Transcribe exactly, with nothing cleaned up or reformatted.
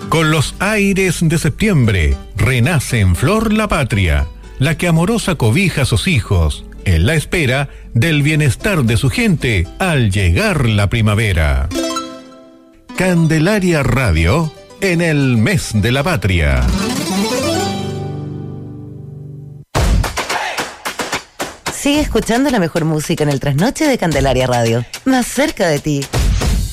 Con los aires de septiembre, renace en flor la patria, la que amorosa cobija a sus hijos, en la espera del bienestar de su gente al llegar la primavera. Candelaria Radio, en el mes de la patria. Sigue escuchando la mejor música en el trasnoche de Candelaria Radio, más cerca de ti.